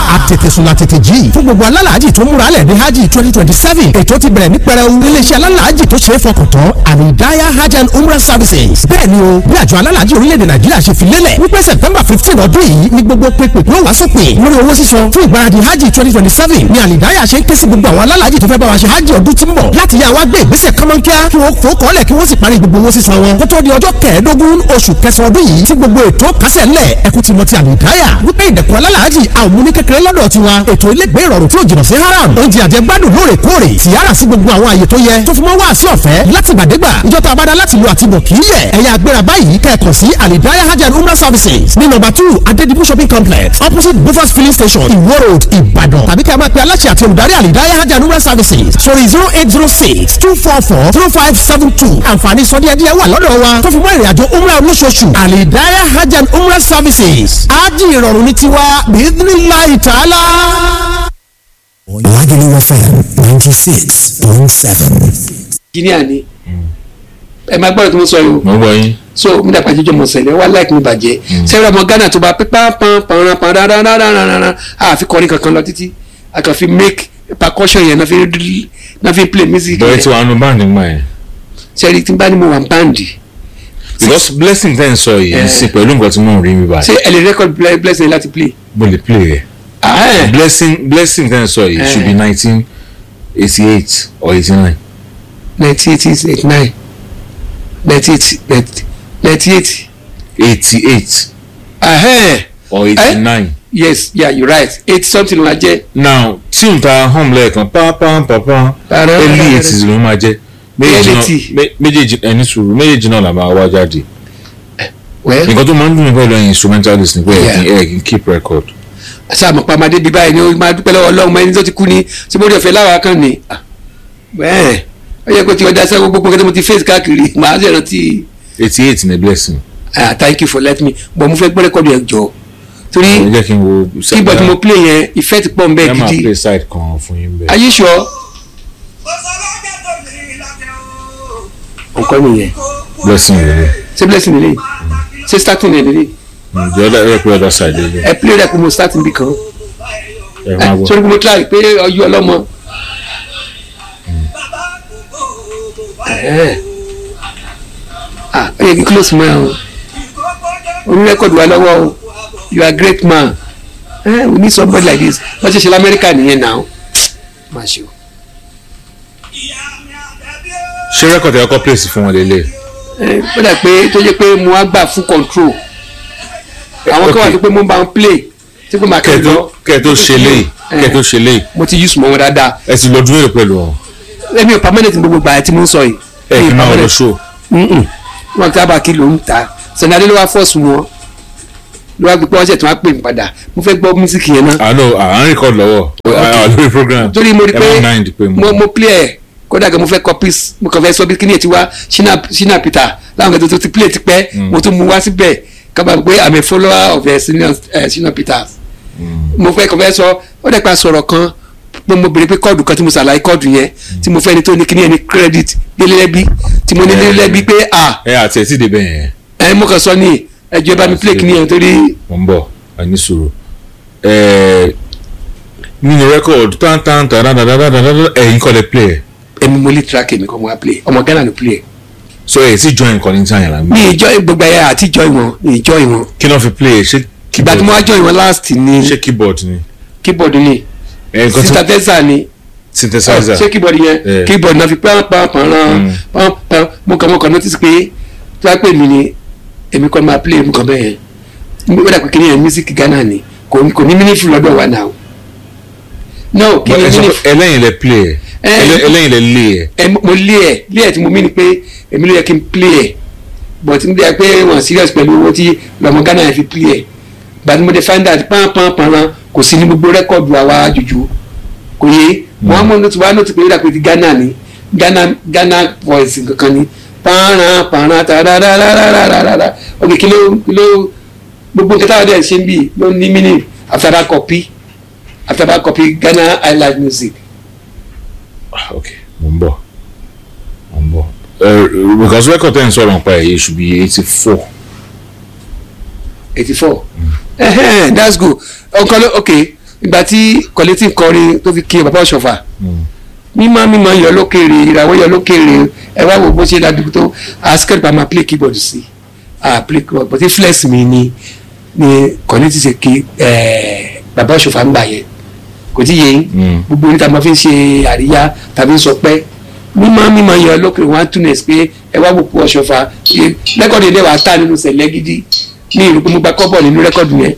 àtètèsùn la tètè jí fún gbogbo alálàájì tó múra lẹ̀ ní hajj 2027 ètò ti bẹ̀rẹ̀ ní pẹrẹu iléeṣẹ́ alálàájì tó ṣe é fọkàn tán Al-Hidayah Hajj and Umrah Services bẹ́ẹ̀ ni o bí àjọ alálàájì orílẹ̀-èdè Nàìjíríà ṣe fi lélẹ̀ wípé September 15 ọdún yìí ni gbogbo pépè yóò wá sópin lórí owó sísan fún ìgbáradì hajj 2027 ni Al-Hidayah ṣe ń ké sí gbogbo àwọn alálàájì tó fẹ́ bá wa ṣe hajj ọdún tí ń bọ̀ láti yá wa gbé ìgbésẹ̀ kọ́mọ́nkíá kí wọ́n fò kọ́lẹ̀ kí wọ́n sì parí gbogbo owó sísan wọn kó tó di ọjọ́ kẹẹ̀ẹ́dógún oṣù kẹsàn-án ọdún yìí tí gbogbo ètò kásẹ̀ ńlẹ̀ ẹkú ti mọ ti Al-Hidayah wípé ìdẹ̀kùn alálàájì àwọn múni kékeré lọ́dọ̀ tiwa ètò ilégbé ìrọ̀rùn tí ò jìnnà sí haram oúnjẹ àjẹgbádùn lóòrèkóòrè tìyára sí gbogbo àwọn àyè tó yẹ tó fi mọ́ wá sí ọ̀fẹ́ láti gbàdégbà ìjọta abada láti lo àtibọ̀ kì í yẹ ẹ̀yà agbéra báyìí kẹ́ẹ̀kan sí Al-Hidayah Hajj and Umrah Services ní number 2 Adedibu shopping complex opposite Bufas filling station Iwo Road Ìbàdàn tàbí kí a máa pe aláṣẹ àti olùdarí Al-Hidayah Hajj and Umrah Services sórí 0806-244-0572 àǹfààní sọdíẹ̀díẹ̀ wà lọ́dọ̀ wa tó fi mọ́ ìrìnàjò umrah olóṣooṣù Al-Hidayah Hajj and Umrah Services ájì ìrọ̀rùn ní tiwa bi'idhnillahi ta'ala. Lagelu FM 96.7. Engineer ni ẹ máa gbọ́dọ̀ tí mo sọ yìí. mo gbọ́ yín. so mi dàpọ̀ àjíjọ́ mọ̀ sẹ̀lẹ̀ wá láìpẹ́ mi bàjẹ́ sẹ́wọ́n ọmọ Ghana tó bá pípa pọn rárá àfi kọrin kankan lọ títí a kàn fi make percussion yẹn náà fi play music. bọ́ẹ̀ tí wàá nu báńdì gbà yẹn. sẹ́rí tí n bá ní mo wà báńdì. because blessing ten sọ yìí sí pẹ̀lú nǹkan tí mo ń rí mi báyìí. ṣé ẹ lè record blessing láti play. mo lè play rẹ̀. blessing ten sọ yìí should be 1988 or 89. 1989 98 88 or 89. Yes, yeah, you're right. 80 something la jẹ́. now tí n ta home lẹ́ẹ̀kan pàápàá early 80s ló máa jẹ́ méjèèjì ẹni sùúrù méjèèjì náà là máa wá jáde. nǹkan tó máa ń dùn mí pẹ̀lú ẹ̀yin instrumentalist ni pé ẹ̀ kì í keep record. àṣà àmọ̀pá amadé bíi báyìí ni ó máa dúpẹ́ lọ́wọ́ Ọlọ́run mọ́ ẹni tó ti kú ni tí mo rí ọ̀fẹ́ láwa kan ni. bẹ́ẹ̀ ó yẹ kó ti ọjà sẹ́wọ́n gbogbo kẹ́tẹ́ mo ti face káàkiri màá ṣe rántí. 88 ni blessing. Thank you for letting me but mo fẹ́ gbọ́ rẹ́kọ̀dù ẹ̀ jọ torí keyboard mo play yẹn ìfẹ́ ti pọ̀ nbẹ́ gidi. ẹ máa play side kan fún yín bẹ́ẹ̀. Are you sure? ọkọ nìyẹn. blessing rẹ. ṣé blessing rẹ ṣé starting rẹ rẹ. ǹjẹ́ ọ̀dà ẹ pé ọ̀dà side rẹ. ẹ play rẹ kó mo starting bí kan. ẹ máa gbọ́. sori mo try pé ọyọ ọlọ́mọ. ó yẹ kí close mọ́ ẹ o oní rẹ́kọ̀dù wa lọ́wọ́ o you are a great man we need somebody like this wọ́n ti ṣe lamẹ́ríkà nìyẹn náà máa ṣe o. ṣé rẹ́kọ̀dù ẹ̀ kọ́ place fún wọn lélẹ̀. ó dà pé tó jẹ́ pé mo á gbà fún control àwọn kan wà tó pé mo bá ń play tí pé màá kẹ́ẹ̀tọ́ kẹ́ẹ̀tọ́ ṣe léyìí. mo ti use mọ́ wọn dáadáa. ẹ sì lọ dúró pẹ̀lú wọn. èmi ò permanent gbogbo gbà tí mo ń sọ yìí. ẹ kì í máa lọ show. wọn tábà kí ló ń ta Sunny Adé ló wá fọ́ọ̀sù wọn ló wá gbé pé wọ́n ṣẹ̀ tí wọ́n á pè mí padà mo fẹ́ gbọ́ mísíkì yẹn náà. àná à ń record lọ́wọ́ lórí program. torí mo rí pé mo play ẹ̀ kódà gan mo fẹ́ copy mo kàn fẹ́ sọ bí kíní ẹ̀ ti wá Shina Peter láwọn kan tó ti play ti pẹ́ mo tún mu wá síbẹ̀ kábà pé I'm a follower of Shina Peter mo fẹ́ kàn fẹ́ sọ ó dẹ̀ pa sọ̀rọ̀ kan mo bèrè pé kọ́ọ̀dù kan tí mo ṣàlàyé kọ́ọ̀dù yẹn tí mo fẹ́ ni tó ní kíní ẹ̀ ní credit lélẹ́bí tí mo ní lélẹ́bí pé ẹ àti ẹ̀ sì dé bẹ́ẹ̀ yẹn. mo kàn sọ ní ẹjọ́ bá mi play kíní ẹ̀ torí. mo ń bọ̀ àní sùúrù nínú rẹ́kọ̀dù tán ẹ̀yin kọ́ lè play ẹ̀. èmi mo lè track èmi kan mo wá play ọmọ Ghana ló play ẹ̀. so ẹ̀ sì join nǹkan ní sáyẹn lámì. mi ìjọ gbogbo ẹ̀yà àti ìjọ ìwọ̀n mi ìjọ ìwọ̀n. kí ló fi play ṣé ìgbà tí mo wá jọ ìwọ̀n last ni. ṣé keyboard ni. keyboard ni synthesizer ni. synthesizer ṣé keyboard yẹn keyboard náà fi pàápàá mo kàn notice pé tí wàá pè mí ni èmi kọ́ máa play èmi kàn bẹ́ẹ̀ yẹn ó dà pé kí ni yẹn music Ghana ni kò ní meaningful lọ́dọ̀ wa náà. no kí ni meaningful. ẹlẹ́yin lẹ play ẹlẹ́yin lẹ lé ẹ. mo lé ẹ tí mo mí ni pé èmi ló yẹ kí n play ẹ but n bẹ pé wọn serious pẹ̀lú owó tí lọ́mọ Ghana yẹn fi play ẹ but mo dey find out pàápàá kò sí ní gbogbo rẹ́kọ̀dù àwa àjòjò kò yé wọn mọ notu wa notu pé yíyá pé ti Ghana ni Ghana voice kankan ni pààrà tarararararara ok kí ló gbogbo nǹkan táwọn dẹ̀ ṣe ń bì ló ní meaning after that copy Ghana I like music. ok mo ń bọ̀ because record ten sọ̀rọ̀ nípa ẹ̀ should be 84. 84 that's good okay ìgbà tí Kollington kọrin tó fi kí bàbá Ọ̀ṣọ́fà mímọ́ yọ lókèrè ìràwọ̀ yọ lókèrè ẹ wá wo bó ṣe ládùúgbò tó askẹ́rì pa máa play keyboard sí play keyboard but flex mi ni Kollington ṣe kí bàbá Ọ̀ṣọ́fà ń gbà yẹn kò tí yé gbogbo oníta máa fi ń ṣe àríyá tàbí ń sọ pé mímọ́ yọ lókèrè wọn á túnẹ̀ pé ẹ wá wò pé Ọ̀ṣọ́fà rẹ́kọ̀dù ilé wa ta nínú sẹ̀lẹ̀ gidi ní ìlú pé mo gba kọ́bọ̀ nínú rẹ́kọ̀dù yẹn.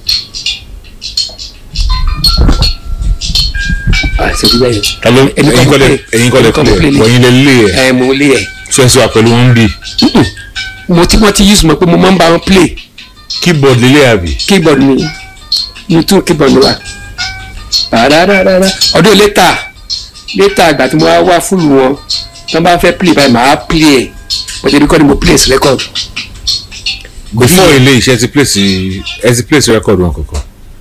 ẹ̀yin kọ́lẹ̀ wọ̀nyí lè lé ẹ̀. mo lé ẹ̀. so ẹ ṣe wà pẹ̀lú wọn bí. mo ti use mọ̀ pé mo máa ń bá wọn play. keyboard lélẹ̀ àbí. keyboard ni tún keyboard wa. rárá ọdún létà àgbà tí mo wá fúlù wọn tí wọ́n bá fẹ́ play báyìí màá play ẹ̀ but ebi kọ́ ni mo place record. before ilé iṣẹ́ ti place record wọn kankan.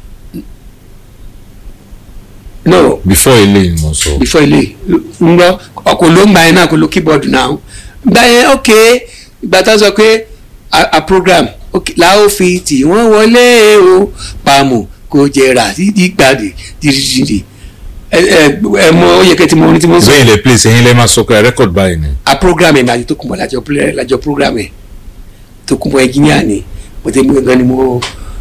no before ilé ni mo sọ. before ilé ń lọ ọkọ̀ ló ń gba ẹ̀ náà kó lo keyboard náà gba ẹ̀ ok ìgbà tá a sọ pé a program láò fi tì wọ́n wọlé o pàmò kò jẹrà dídí gbàdé dídí ẹ mọ ó yẹ kẹ́ tí mo ní tí mo sọ. bẹ́ẹ̀ ilẹ̀ place ẹ̀yin lẹ́ẹ̀ máa sọ pé record báyìí ni. a program ẹ̀ náà tó kún bọ̀ lájọ program ẹ̀ tó kún bọ̀ engineer ni mo tẹ́ mi gan ni mo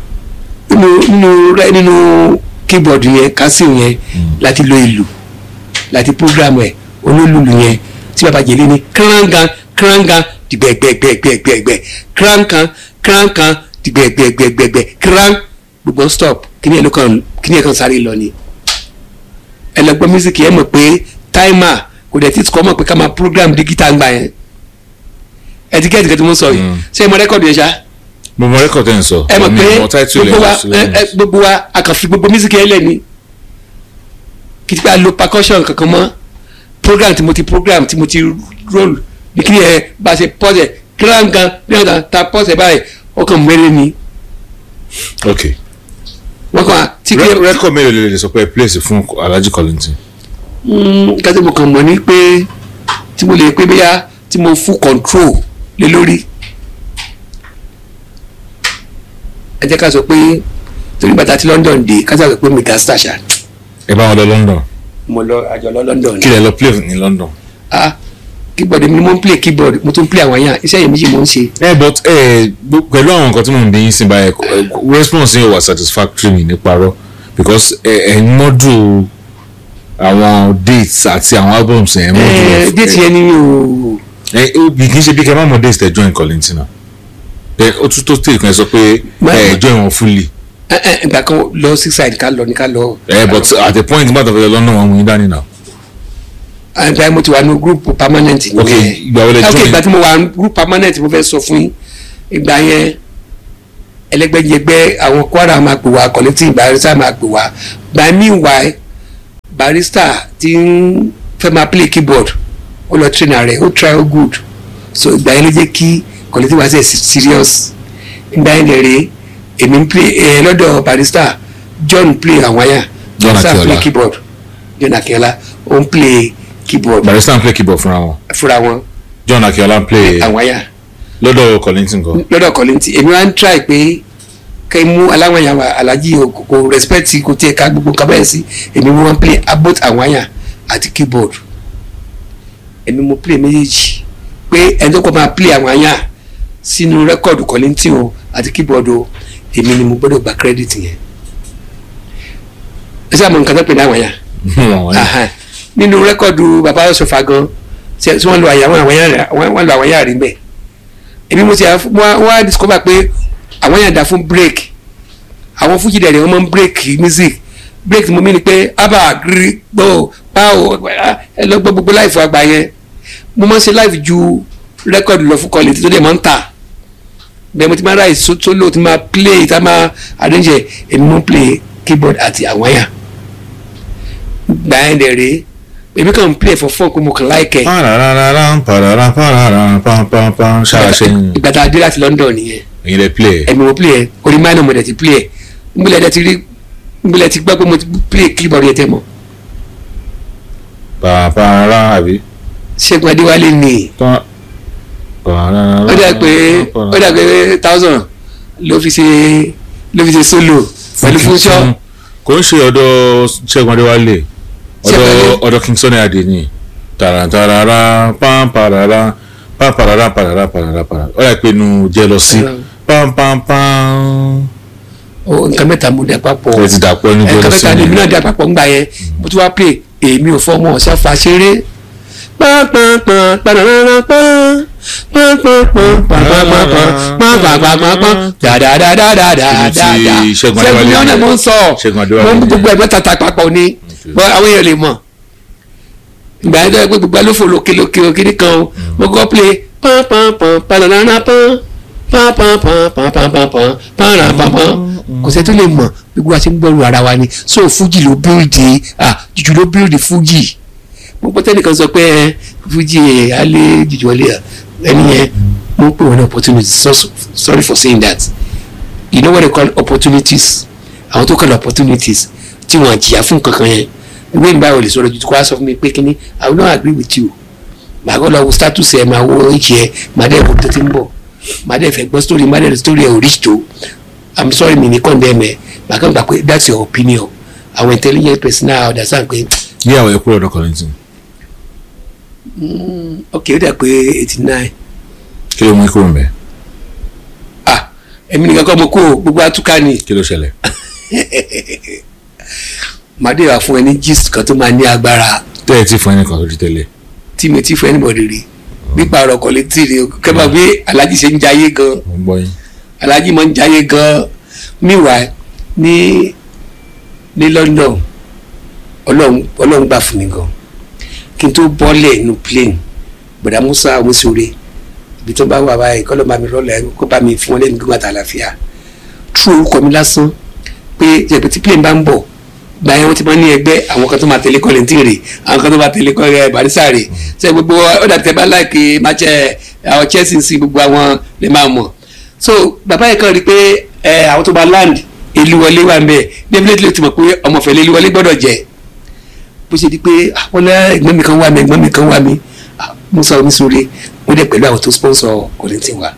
nínú keyboard yẹn kásìl yẹn láti lo ìlù láti program ẹ̀ olólùlù yẹn tí bàbá jẹ̀lé ní krangan dìgbẹ̀gbẹ̀gbẹ̀gbẹ̀gbẹ̀ krankan dìgbẹ̀gbẹ̀gbẹ̀gbẹ̀ kran gbogbo stop kíni ẹ̀ kan sáré lọ ni ẹlẹgbẹ́ mísíkì ẹ mọ̀ pé timer kò dẹ̀ tí kò mọ̀ pé ká máa program digital gbà yẹn ẹtikẹ́tì kẹ́tì mo sọ yìí ṣé ẹ mọ rẹ́kọ̀dù yẹn ṣá. mo mọ rẹ́kọ̀dù yẹn sọ ẹ mọ̀ pé gbogbo wa a kàn fi gbogbo mísíkì ẹ lẹ̀ ni kì í pé a lo percussion kankan mọ́ program tí mo ti roll ní kí ni ẹ bá ṣe pọ́sẹ̀ kíláǹkan ta pọ́sẹ̀ báyìí ó kàn mẹ́rẹ́ ni. ok wọ́n kàn tí kí rẹ́kọ̀dù mélòó lè sọ pé place fún Alhaji Kollington. nǹkan tí mo kàn mọ̀ ní pé tí mo lè pé bóyá tí mo full control lé lórí ẹ jẹ́ ká sọ pé torí bàtà tí London dé ká sọ pé megastar ṣá. ẹ bá wọn lọ London. mo lọ àjọ lọ London. kí lẹ lọ play ní London. keyboard mi mo ń play keyboard mo tún play àwọn yàn iṣẹ́ yẹn méjì mo ń ṣe. But pẹ̀lú àwọn nǹkan tí mo ń bí yín sí báyìí response yẹn wà satisfactory mi nípa rọ because ẹ ń mọ́dù àwọn dates àti àwọn albums ẹ̀ ń mọ́dù. date yẹn ni o. kì í ṣe bí kẹ́ máa mọ dates tẹ̀ join Kollington náà ó tún tó tẹ̀ kan sọ pé join wọn fully. ìgbà kan lọ six side ká lọ ní ká lọ. But at the point nígbà tó fẹ́ lọ London wọn mú yín dání náà. àgbà mo ti wà ní group permanent nìyẹn. ok ìgbà wọlé join. ìgbà tí mo wà ní group permanent mo fẹ́ sọ fún yín ìgbà yẹn ẹlẹgbẹjẹgbẹ àwọn Kwara máa pè wá Kollington Barrister máa pè wá by meanwhile Barrister ti ń fẹ́ máa play keyboard ó lọ trainer rẹ̀ ó try ó good so ìgbà yẹn ló jẹ́ kí Kollington wá sí serious ìgbà yẹn lè rè èmi ń play lọ́dọ̀ Barrister John play àwọn àyà Barrister play keyboard John Akínọlá ó ń play keyboard. Barrister ń play keyboard fúnra wọn. John Akínọlá ń play àwọn àyà. lọ́dọ̀ Kollington kan. lọ́dọ̀ Kollington èmi wá ń try pé kẹ́ mú aláwọ̀ àyà Alhaji kò respect kò tiẹ̀ ká gbogbo kábẹ́ẹ̀ sí èmi mo wọ́n play both àwọn àyà àti keyboard èmi mo play méjèèjì pé ẹni tó kọ́ máa play àwọn àyà sínú rẹ́kọ̀dù Kollington o àti keyboard o èmi ni mo gbọ́dọ̀ gba credit yẹn ẹ sábà mọ nǹkan tó pè ní àwọn àyà nínú rẹ́kọ̀dù bàbá Ọ̀ṣọ́fà gan tí wọ́n lo àyà wọ́n lo àwọn àyà rí bẹ́ẹ̀ èmi mo ti wọ́n á discover pé àwọn àyà dá fún break àwọn fújì dẹ̀rẹ̀ wọ́n máa ń break music break mo mí ni pé abba gírí gbọ́ báwo ẹ lọ gbọ́ gbogbo láìfọ àgbà yẹn mo máa ń ṣe láìfù ju rẹ́kọ̀dù lọ fún Kollington tó dẹ̀ máa ń tà bẹ́ẹ̀ mo ti máa ráì solo ti máa play tá máa arrange èmi mo ń play keyboard àti àwọn àyà gbà yẹn dẹ̀rẹ̀ èmi kàn ń play for fun kó mo kàn láìkẹ́. ìgbà tá a dé láti London nìyẹn. èyí lè play ẹ. èmi mo play ẹ orí minor mo dẹ̀ ti play ẹ nbílẹ̀ dẹ̀ ti rí nbílẹ̀ ti gbọ́ pé mo ti play keyboard yẹn tẹ́ mọ́. pàápàá àbí. Ṣẹ́gun Adéwálé ni. ó dà pé 1000 ló fi ṣe solo pẹ̀lú function. kò ń ṣe ọ̀dọ̀ Ṣẹ́gun Adéwálé ọ̀dọ̀ King Sunny Adé ni tàràtàràrà pàǹpàràrà pàǹpàràrà pàràrà pàràrà pàràrà ó yà pé nu Jealousy pàǹpàǹpàǹ. nǹkan mẹ́ta mo dà papọ̀ ẹ ti dàpọ̀ ní nǹkan Jealousy mẹ́ta ni mi náà dà papọ̀ ńgbà yẹn mo tún wá pè èmi ò fọmọ ọ̀sáfà ṣeré Ṣẹ́gun ni ọ̀nà mo ń sọ mo ń gbogbo ẹ̀gbọ́n tata papọ̀ ni àwọn èèyàn lè mọ̀ ìgbà yẹn tó yẹ pé gbogbo ẹ ló fò lókè òkìní kan o mo kọ́ play kò sẹ́ tó lè mọ̀ gbogbo àti gbọ́rù ara wa ni so Fuji ló bíldì jùjú ló bíldì Fuji gbogbo tẹ́nìkan sọ pé Fuji alẹ́ jùjú wọlé ẹni yẹn mo ń pè wọ́n ní opportunities sorry for saying that you know what they call opportunities àwọn tó kọ́ opportunities tí wọ́n jìyà fún kankan yẹn ìwé ìgbà wo lè sọ̀rọ̀ jù kó wá sọ fún mi pé kíní I will not agree with you màá kọ́ lọ wo status ẹ̀ máa wo ìjì ẹ̀ màá dẹ̀ wo tó ti ń bọ̀ màá dẹ̀ fẹ́ gbọ́ story màá dẹ̀ story ẹ̀ ò reach to I'm sorry mi ní condemn ẹ̀ màá kàn gbà pé that's your opinion àwọn intelligent person náà understand pé. ní àwọn ẹ̀kú ọ̀dọ̀ Kollington. ok ó dà pé 89. kí ló mú ikú rẹ̀? èmi nìkan kọ́ mo kó gbogbo àtúkà ni. kí ló ṣẹlẹ̀? màdé wà fún ẹni gist kan tó máa ní agbára. tẹ́ẹ̀ tí fún ẹnì kan lórí tẹ́lẹ̀. tí mi ti fún ẹnìbọ̀dì rí nípa ọ̀rọ̀ Kollington ni kẹ́bà bí Alhaji ṣe ń jayé gan. Alhaji máa ń jayé gan. meanwhile ní London ọlọ́run gbà fún mi gan kí n tó bọ́lẹ̀ nínú plane bọ̀dá Musa Omisore ibi tó bá wà báyìí kọ́ ló bá mi rọ́lẹ̀ kó bá mi fún ọ lẹ́nu gbígbà tàlàfíà tú orúkọ mi lásán pé jẹ̀bi tí plane bá ń bọ̀ gba ẹ̀ wọ́n ti máa ní ẹgbẹ́ àwọn kan tó máa tẹ̀lé Kollington rè àwọn kan tó máa tẹ̀lé Barrister rè ṣe gbogbo ọ̀dà tẹ̀ bá láìkè máṣẹ́ àwọn Chelsea sí gbogbo àwọn lè máa mọ̀ so bàbá yẹn kan rí pé àwọn tó bá land Eluwọlé wà ń bẹ̀ definitely ló ti mọ̀ pé ọmọfẹ̀lẹ̀ Eluwọlé gbọ́dọ̀ jẹ́ bó ṣe di pé wọ́n lẹ́ ẹ̀gbọ́n mi kan wá mi Musa Omisore wọ́n dẹ̀ pẹ̀lú àwọn tó sponsor Kollington wa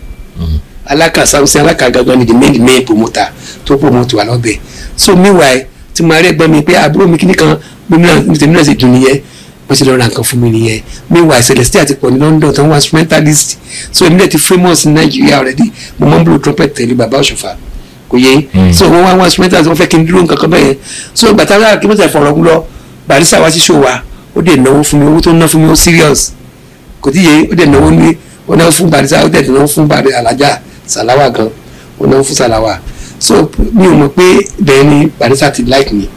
alaka Samson alaka gangan ni the main promoter tó promote wa lọ́bẹ̀ so meanwhile tí mo rí ẹ̀gbọ́n mi pé àbúrò mi kíní kan tèmi náà ṣe dùn nìyẹn bó ṣe lọ ra nǹkan fún mi nìyẹn meanwhile Celestia ti pọ̀ ní London tó ń wá instrumentalist so èmi náà ti famous ní Nigeria already mo máa ń blow trumpet tẹ̀lé bàbá Òṣùfà kò yẹ so wọ́n wá instrumentalist wọ́n fẹ́ kí n dúró nǹkan kan bẹ́ẹ̀ so gbàtà lára kí mo tẹ̀ fọ̀rọ̀ lọ Barrister wá sí show wa ó dẹ̀ náwó fún mi owó tó ná fún mi ó serious kò tí yẹ ó dẹ̀ náwó ní ó náwó fún Barrister ó dẹ̀ náwó fún Alájà Salawa gan ó náwó fún Salawa so mi ò mọ̀ pé bẹ́ẹ̀ ni Barrister ti like me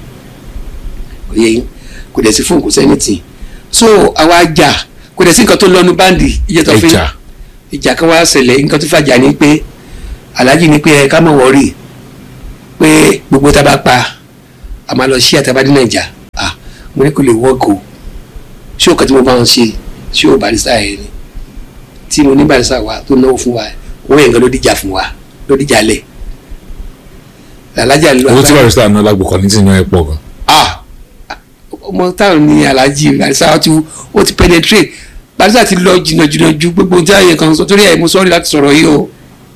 kò yẹ yín kò dẹ̀ sí fún kò sẹ́ni tì so àwa jà kò dẹ̀ sí nǹkan tó lọ́nu báńdì ìjẹ́ tó fi ìjà kan wá ṣẹlẹ̀ nǹkan tó fàjà ni pé Alhaji ni pé ká mọ̀ wọ́rì pé gbogbo tá a bá pa a máa lọ sí àtàbádé Nàìjà mo ní kò lè wọ́ọ̀kù ṣé òkè tí mo bá wọn ṣe ṣé ò Barrister yẹn ni tí mo ní Barrister wa tó náwó fún wa owó yẹn gan ló dìjà fún wa ló dìjà lẹ̀ Alhaji àlọ́ owó tí Barrister náà lágbo Kollington náà ẹ̀ pọ̀ gan. ọmọ táwọn ní Alhaji Barrister ó ti penetrate Barrister ti lọ jìnnà ju gbogbo tí àyè kan sọ torí ẹ̀ mo sọ́ọ́rí láti sọ̀rọ̀ yìí o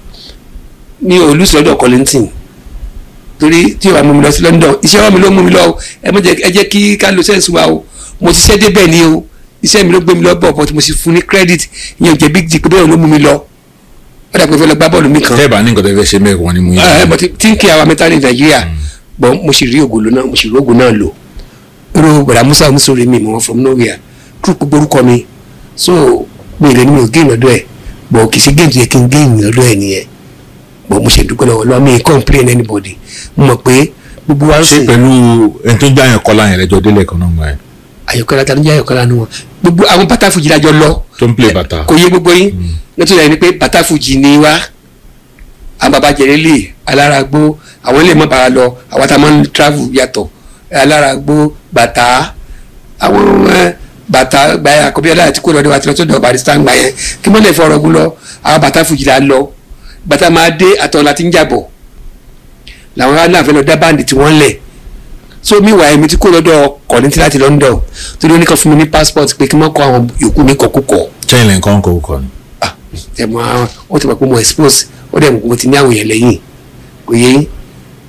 ní olùsọ̀dọ̀ Kollington torí tí o bá mú mi lọ sí London iṣẹ́ wa mi ló mú mi lọ ẹ jẹ́ kí ká lo sẹ́ǹsì wa o mo ti ṣẹ́ débẹ̀ ni o iṣẹ́ mi ló gbé mi lọ bọ̀ but mo sì fún ní credit ìyẹn ò jẹ́ big deal pé bẹ́ẹ̀ ló mú mi lọ ó dà pé fẹ́ lọ gbá bọ́ọ̀lù mi kan. tẹ́ẹ̀ bá ní nǹkan tó fẹ́ ṣe mẹ́rin wọn ni mo yẹ. but tí n kí àwa mẹ́ta ní Nàìjíríà bọ̀ mo sì rí ògùn náà lò irú bọ̀dà Musa Omisore mi mo from nowhere kúrò gbogbo orúkọ mi so mi ò lè ní mi ò gé ìnàdọ́ ẹ̀ bọ̀ kì í ṣe géèmù yẹ kí n gé ìnàdọ́ ẹ̀ nìyẹn bọ̀ mo ṣe dúpẹ́ lọ́wọ́ mi complain anybody mo mọ̀ pé gbogbo wa ń sìn. ṣé pẹ̀lú ẹni tó ń jẹ́ Ayọ̀kọ́lá yẹn lẹ́jọ́ délẹ̀ kan náà mọ́ ẹ. Ayọ̀kọ́lá ta ló ń jẹ́ Ayọ̀kọ́lá nu wọn gbogbo àwọn bàtà fújì lájọ lọ. tó ń play bàtà. kò yé gbogbo yín nítorí ẹni pé bàtà fújì ni wá àwọn bàbá jẹrẹlẹ alárágbó àwọn ilé mọ bàrà lọ àwọn tá a máa ń travel yàtọ̀ alárágbó bàtà àwọn bàtà gbàyà àkọ́bíọ́lá àti kó lọ́dọ̀ wa ti lọ tó dọ̀ Barrister gbà yẹn kí wọ́n lè fọ̀rọ̀ gún lọ àwọn bàtà fújì la lọ bàtà máa dé àtọ̀ láti ń jàbọ̀ làwọn ará fẹ́ lọ dá báńdì tí wọ́n lẹ̀ so meanwhile mi ti kó lọ́dọ̀ Kollington láti London torí oníkan fún mi ní passport pé kí n má kọ àwọn yòókù ní kọkúkọ. chain lè kọ́ kọ̀ọ̀kọ̀ ni. ẹ mọ àwọn ó ti mọ̀ pé mo expose ó dẹ̀ mo ti ní àwọn èèyàn lẹ́yìn kò yẹ yín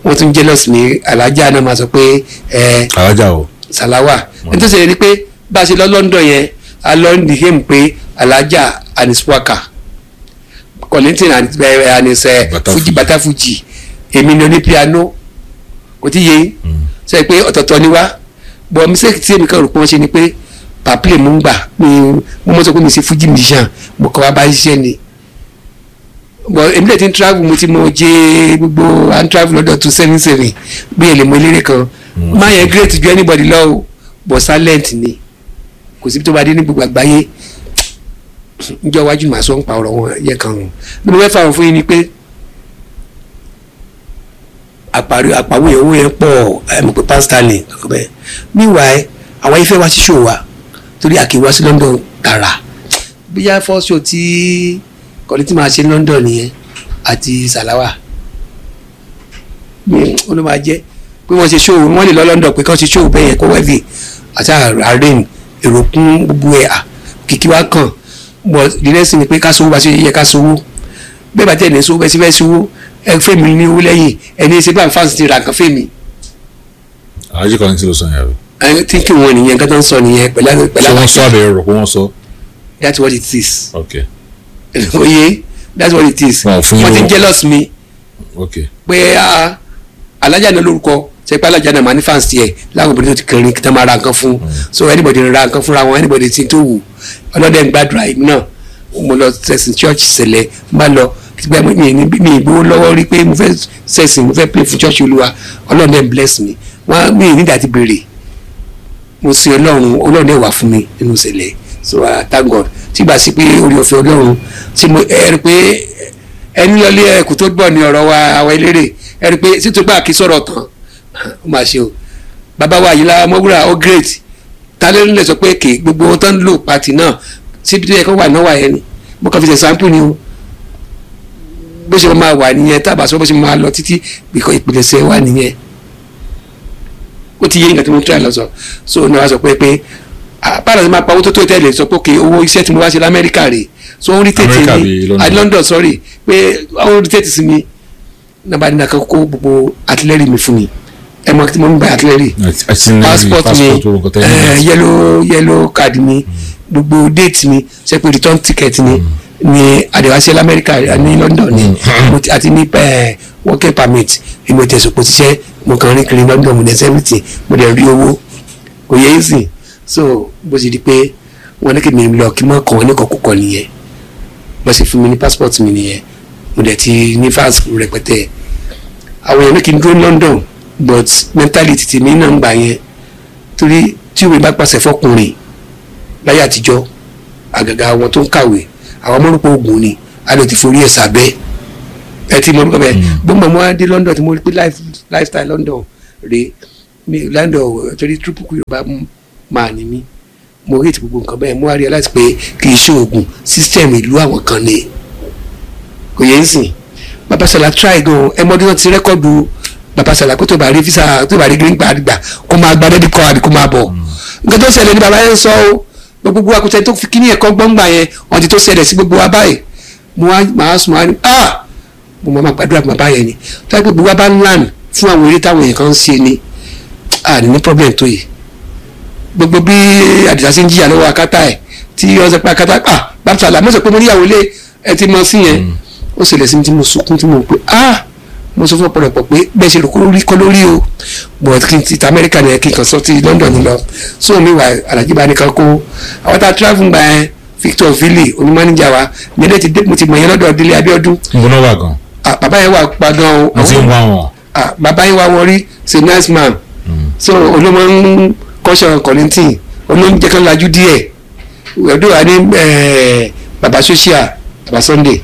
wọ́n tún jealous ní alájà náà máa sọ pé alájà o Salawa nítorí ṣe ni pé bá a ṣe lọ London yẹn a lọ ní him pé alájà aniswaka Kollington anisẹ Fuji bata Fuji èmi ni oní piano kò tí yé sọ pé ọ̀tọ̀ọ̀tọ̀ ni wá bọ̀ mistake tí èmi kan rò pé wọ́n ṣe ni pé pàpílẹ̀ mú ń gbà mo mọ̀ sọ pé mi ṣe Fuji musician mo kọ́ wa bá ṣiṣẹ́ ni bọ̀ èmi lè ti ń travel mo ti mọ jẹ́ gbogbo and travel lọ́dọ̀ tó 7-7 bí èlé mo eléré kan má yẹn great ju anybody lọ o bọ̀ silent ni kò síbi tó bá dé ní gbogbo àgbáyé njẹ́ iwájú màá sọ ń pa ọ̀rọ̀ wọn yẹ kan rùn bí mo fẹ́ fà wọn fún yín ni pé àpàwọ̀ ìyẹ̀wò yẹn pọ̀ mo pe Stanley kankan bẹ́ẹ̀ meanwhile àwọn ifẹ̀ wá sí show wa torí àkèwá sí London tààrà bóyá first show tí Kollington máa ṣe ní London nìyẹn àti Salawa ó ló máa jẹ́ pé wọ́n ṣe show wọ́n lè lọ London pé kí wọ́n ṣe show bẹ́ẹ̀ yẹn kó wẹ́ẹ̀fì àti àárín èrò kún gbogbo ẹ̀ kìkì wá kàn but the next thing ni pé ká sowó bá ṣe yẹ ká sowó bẹ́ẹ̀ bá tẹ̀ ní sowó bẹ́ẹ̀ sí fẹ́ sowó ẹ fẹ́ mi ní owó lẹ́yìn ẹni ṣe bá fáǹsì ti ra nǹkan fẹ́ mi. àjẹ́ Kollington ló sọ yẹn rẹ. I think wọn nìyẹn nǹkan tó ń sọ nìyẹn pẹ̀lú. ṣé wọ́n sọ àbẹ̀rẹ̀ rò pé wọ́n sọ. That's what it is. okay. oye that's what it is. wọ́n ti jealous mi. okay. pé alájà náà lórúkọ ṣe pé alájà náà máa ní fans tiẹ̀ láwọn obìnrin tó ti kẹrin kí tá máa ra nǹkan fún so anybody ra nǹkan fúnra wọn anybody ti tó wù ọlọ́dẹ ń gbàdúrà èmi náà mo lọ sẹ̀sìn church ṣẹlẹ̀ bá lọ gbẹ mi ìgbówó lọ́wọ́ rí pé mo fẹ́ sẹ̀sìn mo fẹ́ play fún church Olúwa ọlọ́dẹ ń bless mi wọ́n mi nígbà tí béèrè mo sin ọlọ́run wà fún mi nínú ṣẹlẹ̀ so thank God tí gbà sí pé orí ọ̀fẹ́ ọlọ́run tí mo rí pé ẹni lọlé ẹkùn tó gbọ́ ní ọ̀rọ̀ wa àwọn eléré ẹ rí pé títúgbà kí sọ̀rọ̀ tán ó máa ṣe o bàbá wa yìí lára mọ́wúrà ó great tálẹ́ ló lè sọ pé kè gbogbo ohun tó ń lò pàtì náà síbi tó yẹ kó wà náà wà yẹn ni mo kàn fi ṣe sample ni o bó ṣe máa wà nìyẹn tábà sọ bó ṣe máa lọ títí bìkan ìpìlẹ̀ṣẹ̀ wà nìyẹn ó ti yé nǹkan tí mo try lọ sọ so ní wàá sọ pé bára ṣe máa pa owó tó tó tẹ́lẹ̀ sọ pé owó iṣẹ́ tí mo wá ṣe lamẹ́ríkà rè so ó rí tètè mi London sorry pé ó rí tètè sí mi nàbà ní nàkan kó gbogbo àtìlẹ́rì mi fún mi ẹ mọ tí mo ń gba àtìlẹ́rì passport mi yellow card mi gbogbo date mi ṣe pé return ticket mi ní àdéhùwàṣẹ lamẹ́ríkà ní London ni àti ní working permit èmi ò tẹ̀sùn pò ṣiṣẹ́ mo kàn rí kiri London mo dẹ̀ sẹ́mìtì mo dẹ̀ rí owó kò yẹ ìsìn so bó ṣe di pé wọ́n ní kí mi lọ kí n mọ̀ kàn wọ́n ní kọ̀kọ̀kọ̀ nìyẹn bó ṣe fún mi ní passport mi nìyẹn mo dẹ̀ ti ní fans rẹpẹtẹ àwọn èèyàn ní kí n dúró London but mentality tèmi náà ń gbà yẹn torí tí ìwé bá pàṣẹ fọkùnrin láyé àtijọ́ àgàgà àwọn tó ń kàwé àwọn ọmọlúpọ̀ ogun ni a lè ti forí ẹ̀ sábẹ́ ẹ ti mọ orúkọ bẹ́ẹ̀ gbọ́n mọ́ wá dé London tí mo rí pé lifestyle London rè mí London torí trúpùkù Yorùbá máa ní mí mo rí ètò gbogbo nǹkan bẹ́ẹ̀ mo wá realize pé kì í ṣe oògùn system ìlú àwọn kan ni kò yẹ ń sìn Baba Sala try gan ẹmọdún náà ti rẹ́kọ̀dù Baba Sala kó tó bá rí visa tó bá rí green card gbà kó máa gba debit card kó máa bọ̀ nǹkan tó ṣẹlẹ̀ ní baba yẹn sọ ó gbogbo akutẹ tó fi kíní ẹ̀kọ́ gbọ́ngbà yẹn wọ́n ti tó ṣẹlẹ̀ sí gbogbo wa báyìí mo wá máa sùn wá ní mo máa gbàdúrà fún bàbá yẹn ni tó yẹ pé gbogbo wa bá ń làn fún àwọn eré táwọn èèyàn kan ń ṣe ni ní problem tó yìí gbogbo bí àdìsá sí ń jìyà lọ́wọ́ akátá ẹ̀ tí wọ́n sọ pé akátá Baba Sala mo sọ pé mo níyàwó lé ẹ ti mọ sí yẹn ó ṣẹlẹ̀ sí mi tí mo sunkún tí mo pé mo sọ fún ọ̀pọ̀lọpọ̀ pé bẹ́ẹ̀ ṣe lò kó rí kọ́ lórí o but kí n ti Amẹ́ríkà ni kí n kàn sọ ti London ni lọ so mi wà alájí bá nìkan kó àwọn tá a travel gba ẹ Victor Ville onímọ̀nìjà wa nílẹ̀ ti dé mo ti mọ̀ yẹn lọ́dọ̀ Délé Abíọ́dún. ìbùnà wà gan. bàbá yẹn wà pa gan o. wọ́n ti ń wá wọn. bàbá yẹn wà wọ́n rí ṣe nice man so olómọ ń kọ́ṣọ́ Kollington olóúnjẹ kan lajú díẹ̀ ọdún wa ní bàbá social bàbá Sunday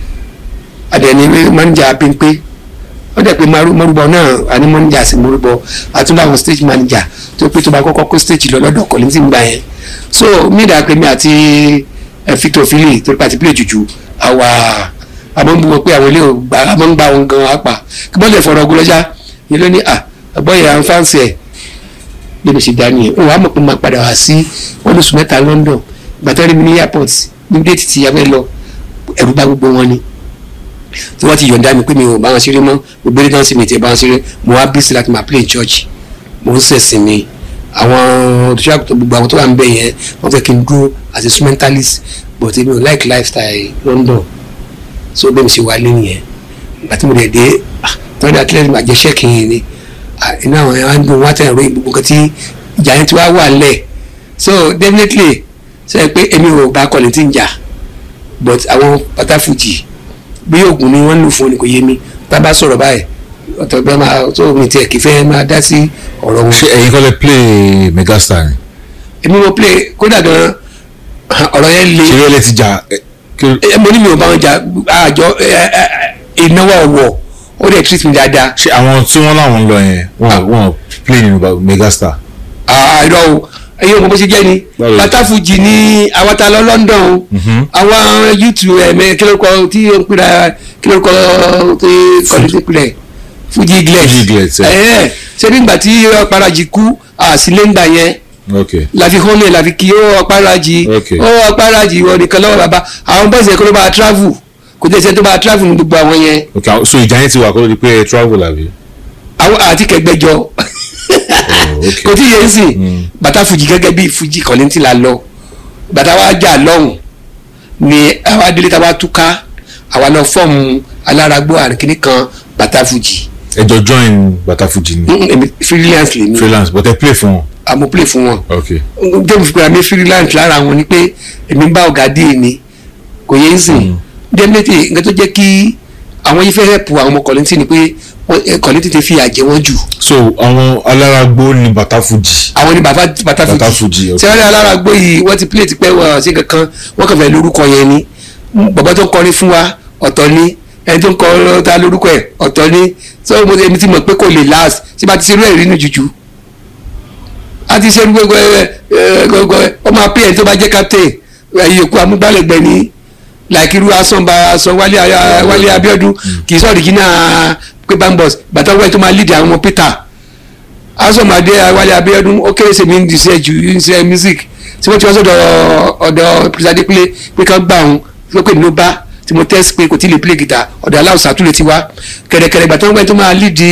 àdẹ̀ni manager pínpé wọ́n dẹ̀ pé mọ́rúbọ náà àní manager sí mọ́rúbọ àtúndàwọn stage manager tó pé tó bá kọ́kọ́ kó stage lọ lọ́dọ̀ Kollington gbà yẹn so mí dà pé mi àti Victor Ville tó pàtí play jùjú àwa àmọ́ ń bu wọn pé àwọn ilé àmọ́ ń gba wọn gan apá kí wọ́n lè fọ̀rọ̀ ọgọ́ lọ́jà yìí ló ní ọgbọ́n yẹn à ń fáǹsì ẹ̀ bí mo ṣe dá nìyẹn òun àmọ̀ pé mo máa padà wá sí wọ́n lóṣù mẹ́ta London gbàtọ́ rí mi ní airport ní déètì tí yàgbẹ́ lọ ẹ̀rù bá gbogbo wọn ni tí wọ́n ti yọ̀ǹda mi pé mi ò bá wọn ṣeré mọ́ gbogbo eré tán sí mi ti bá wọn ṣeré mo wá bísí láti máa play church mo ń ṣẹ̀sìn mi àwọn òṣìṣẹ́ àgùntàn gbogbo àwọn tó wà ń bẹ̀ yẹn wọ́n fẹ́ kí n dúró as a instrumentalist but èmi ò like lifestyle London so bẹ́ẹ̀ mi ṣe wálé nìyẹn ìgbà tí mo dẹ̀ dé tọ́jú àtìlẹ́yìn máa jẹ́ ṣẹ́ẹ̀kì yẹn ni iná àwọn ẹ̀rọ ń dùn wọ́n tẹ̀ ìròyìn gbogbo kan tí ìjà yẹn ti wá wà lẹ̀ so definitely ṣe pé èmi ò bá kọ́ni tí ń jà but àwọn pátáfùjì bí oògùn ni wọ́n ń lò fún ni kò yé mi tá a bá sọ̀rọ̀ báyìí ọ̀tọ̀ bẹ́ẹ̀ máa tó mi tiẹ̀ kì í fẹ́ máa dá sí ọ̀rọ̀ wọn. ṣé ẹ̀yin kọ́ lè play megastar ni. èmi mo play kódà gan ọ̀rọ̀ yẹn le. ṣé ilé ti jà. mo ní mi ò bá wọn jà àjọ ìnáwó ọ̀wọ̀ ó dẹ̀ treat mi dáadáa. ṣé àwọn tí wọ́n láwọn lọ yẹn wọ́n play nínú megastar. àìrọ̀ o ẹ̀yin òmò bó ṣe jẹ́ ni pátáfùjì ní awata lọ London o àwọn YouTube kí ló kọ tí ó ń pera kí ló kọ tí kọ́ni ti pilẹ̀ Fuji Iglesias ṣé nígbà tí Ọ̀párájì kú àsìlẹ́ngbà yẹn láfi hólè láfi kí ó Ọ̀párájì wọ nìkan lọ́wọ́ bàbá àwọn bọ́ọ̀sì ẹ̀kọ́ ló bá travel kò tẹ̀ ṣe tó bá travel ní gbogbo àwọn yẹn. so ìjà yẹn ti wà kó ló di pé travel àbí. àwọn àti kẹgbẹjọ kò tí yẹn sìn bàtà Fuji gẹ́gẹ́ bí Fuji Kollington la lọ bàtà wa jà lọ́hùn ni àwa délé tá a wá túká àwa lọ fọ́ọ̀mù alárágbó àrùnkìní kan bàtà Fuji. ẹjọ join bàtà Fuji ni. freelance lè ní. freelance but ẹ play fún wọn. àmọ́ play fún wọn. ok jẹ́mi fúnra mi freelance lára wọn ni pé èmi bá ọ̀gá dé ni kò yẹn sìn definitely nǹkan tó jẹ́ kí àwọn yìí fẹ́ help àwọn ọmọ Kollington ni pé Kollington ti fi àjẹ wọn jù. so àwọn alárágbó ni bàtà Fuji. àwọn ni bàtà Fuji ṣé wọ́n ní alárágbó yìí wọ́n ti play tipẹ́ wọ́n ṣe kankan wọ́n kàn fẹ́ lórúkọ yẹn ni bàbá tó ń kọrin fún wa ọ̀tọ̀ ni ẹni tó ń kọ ta lórúkọ ẹ̀ ọ̀tọ̀ ni so mo èmi ti mọ̀ pé kò lè last tí bá ti ṣe irú ẹ̀ rí ní jùjú a ti ṣe irú gbogbo ọ máa pè ẹni tó bá jẹ́ captain ìyókù amúgbálẹ́gbẹ̀ ni like irú asan Wálé Abíọ́dún kì í sọ̀rọ̀ kí náà pé bambos bàtà wáyé tó máa lead àwọn ọmọ Peter asọ̀mọdé Wálé Abíọ́dún ó kéré sèmi ń disẹ́ ju iṣẹ́ music tí wọ́n ti wọ́n sọ̀dọ̀ ọ̀dọ̀ Pírísàdé pé kán gbà òun lókè ní ó bá tí mo test pé kò tí lè play guitar ọ̀dọ̀ aláwùsá tó lè ti wá kẹ̀rẹ̀kẹ̀rẹ̀ ìgbà tó ń gbẹ́ tó máa lead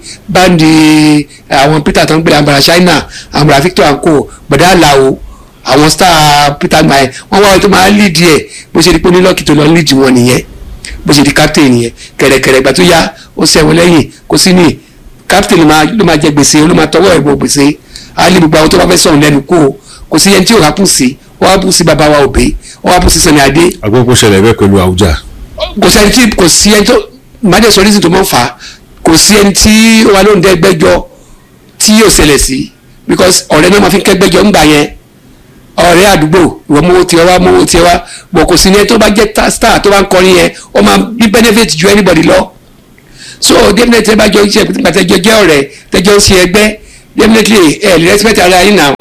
báńdì àwọn Peter tó ń gbé àmbàrà China àmbàrà Victor and co bọ̀dá àlàó àwọn star Peter gbaye wọ́n wá tó máa lead ẹ̀ bó ṣe di pé onílọ́ọ̀kì tó lọ lead wọn nìyẹn bó ṣe di captain nìyẹn kẹ̀rẹ̀kẹ̀rẹ̀ ìgbà tó yá ó sẹ́wọ̀n lẹ́yìn kó sí ní captain ló máa jẹ gbèsè ló máa tọwọ́ ẹ̀ bọ̀ gbèsè á lè gbogbo àwọn tó bá fẹ́ sọ̀rọ̀ lẹ́nu kò sí ẹni tí ò wá pù sí wọ́n wá pù sí bàbá wa Òbí wọ́n wá pù sí Sunny Adé. àgbẹ̀kọ̀ ṣẹlẹ̀ bẹ́ẹ̀ pẹ̀lú Àwùjá. kò sí ẹni tó májè sọ nísìnyí tó mọ̀ fà á kò sí ẹni tí ó wà lóun dẹ́ gbẹ́jọ́ tí yóò ṣẹlẹ̀ sí because ọ̀rẹ́ náà máa fi kẹ́gbẹ́jọ́ ńgbà yẹn ọ̀rẹ́ àdúgbò ìwọ mowó tiẹ̀ wá bọ̀ kò sí ní ẹni tó bá jẹ́ star tó bá ń kọrin yẹn ó máa bí benefit ju anybody lọ so definitely tẹ́ bá jọ iṣẹ́ pàtẹ́jọ jẹ́ ọ̀rẹ́ tẹ́jọ́ ń ṣe ẹgbẹ́ definitely ẹ̀ lè respect ara yín náà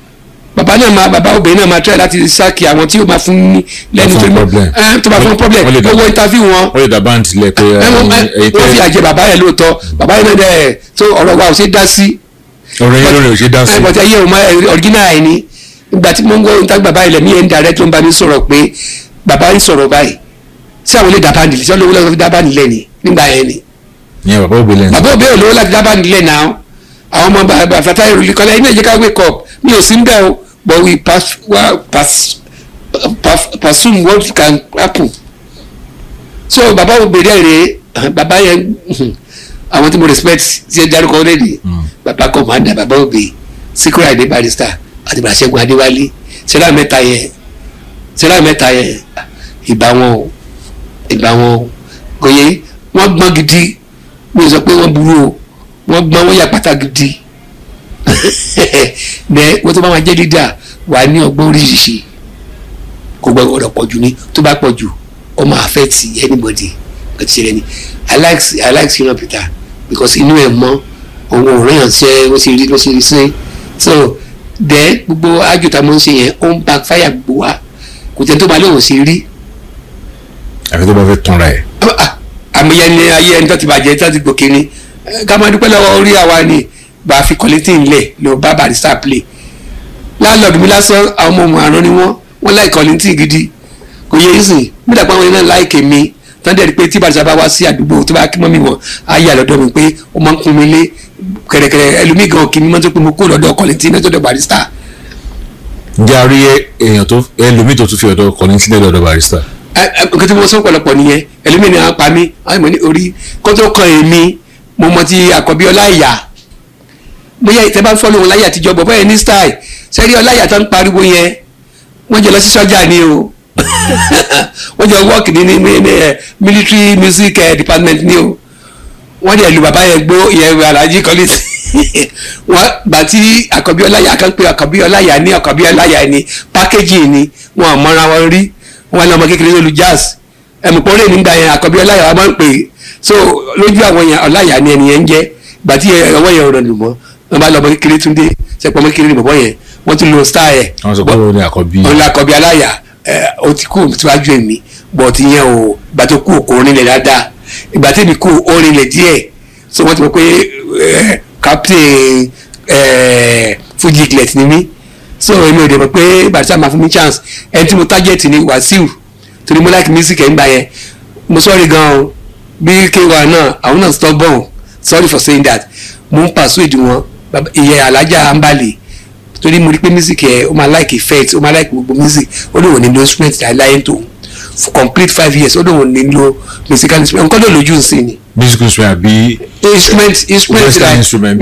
bàbá obìnrin náà máa try láti sáàkì àwọn tí ó máa fún ní lẹ́nu tó máa fún problem owó interview wọn. wọ́n lè dá band lẹ̀ pé wọ́n fi àjẹ bàbá yẹn lóòótọ́ bàbá yẹn náà dẹ̀ tó ọ̀rọ̀ wa ò ṣe dá sí. ọ̀rọ̀ yẹn lórí ò ṣe dá sí. bọ̀tẹ́ ayé ọmọ original ẹ̀ ni ìgbà tí mo ń gbọ́ níta bàbá yẹn lẹ́mí ẹ̀ ń darẹ́ tó ń bá mi sọ̀rọ̀ pé bàbá ń sọ̀rọ̀ báyìí sí àwọn ilé dá band lẹ̀ sí olówó láti dá band lẹ̀ ni nígbà yẹn ni. bàbá òbí olówó láti dá band lẹ̀ náà àwọn ọmọ bàbá fata ìròlì kọ́lá ilé ìjẹ́ká wake up mi ò sí ń bẹ́ o but we pursue what can happen so baba wo bèrè rè baba yẹn àwọn tí mo respect ṣe dárúkọ already baba commander baba wo bè Síkírù Àyìndé Barrister àti Ṣẹ́gun Adéwálé sẹ́lá mẹ́ta yẹn ìbá wọn kò yẹ wọ́n gbọ́n gidi mi ò sọ pé wọ́n burú o wọ́n gbọ́n wọ́n yà pátá gidi bẹ́ẹ̀ wọ́n tó bá wọn jẹ́ dídà wà ní ọgbọ́n oríṣiríṣi kò gbọ́dọ̀ pọ̀ jù ní tó bá pọ̀ jù ó máa affect anybody kò ti ṣe lẹ́ni I like Shina Peter because inú ẹ̀ mọ́ òun ò rẹ́yàn ṣe ó ṣe rí sí so then gbogbo àjòtá mọ́ ń ṣe yẹn ó ń backfire gbogbo wa kò tẹ́ tó máa lóun ṣe rí. àfi tó bá fẹ́ tán ra ẹ̀. àmì yẹn ni ayé ẹni tó ti bàjẹ́ tó ti gòkè ni ká máa dúpẹ́ lọ́wọ́ orí àwa ni bá a fi Kollington lẹ̀ lọ bá Barrister play láńlọ́ọ̀dù mi lásán àwọn ọmọ àrùn ni wọ́n láì Kollington gidi kò yẹ ìsìn bí dàpọ̀ àwọn iná láìkè mi tán dẹ̀ rí pé tí Barrister bá wá sí àdúgbò tó bá kí mọ́mí wọn á yà lọ́dọ̀ mi pé ó máa ń kún mi lé kẹ̀rẹ̀kẹ̀rẹ̀ ẹlòmíì gan kì í mọ́ tó pé mo kó lọ́dọ̀ Kollington lọ́dọ̀ Barrister. ǹjẹ́ a rí èèyàn tó ẹlòmíì tó tún fi ọ̀dọ̀ Kollington lọ́dọ̀ Barrister. nǹkan tí mo sọ pọ̀lọpọ̀ nìyẹn ẹlòmíì ni àwọn pa mí àwọn ìmọ̀ ní orí kó tó kan èmi mo mọ ti Àkànbí Ọláìyá bóyá ìtẹ́ bá ń fọ́lọ́ wọn láyé àtijọ́ bọ̀ báyìí ní style sẹ́rí Ọláìyá tó ń pariwo yẹn wọ́n jẹ́ lọ sí sọ́jà ni o wọ́n jẹ́ work ní military music department ni o wọ́n dẹ̀ lu bàbá yẹn gbó ìyẹn Alhaji Kollington wọ́n gbà tí Àkànbí Ọláìyá kan pé Àkànbí Ọláìyá ní Àkànbí Ọláìyá ní packaging ni wọn ò mọ́ra wọn rí wọn lọ́mọ kékeré lólu jazz ẹ̀mùpọ̀rẹ́ nígbà yẹn Àkànbí Ọláìyá wọn máa ń pè é so lójú àwọn yẹn Ọláìyá ni ẹni yẹn ń jẹ́ gbà tí ọwọ́ yẹn rọ̀ lù mọ́ wọn bá lọ́mọ kékeré Túndé sẹ́pọ̀ ọmọ kékeré bọ̀bọ̀ yẹn wọ́n ti lo star ẹ̀ wọ́n sọ pé ó ní Àkànbí Ọláìyá ó ti kú síwájú èmi but ìyẹn o ìgbà tó kú òkò orinlẹ̀ dáadáa ìgbà tí èmi kú orinlẹ̀ díẹ̀ so wọ́n ti mọ̀ pé captain Fuji Glet ni mí so èmi ò dẹ̀ mọ̀ pé Barrister máa fún mi chance ẹni tí mo target ni Wasiu torí mo like music ẹ̀ ń gbà yẹn mo sorry gan o bí kéwà náà àwọn náà stubborn sorry for saying that mo ń persuade wọn ìyẹn Alhaja Ambali torí mo rí pé music ẹ ó máa like effect ó máa like gbogbo music ó lóun ní lo instrument láyé tó for complete 5 years ó lóun ní lo musical instrument nǹkan tó lójú sí ni. music instrument àbí western instrument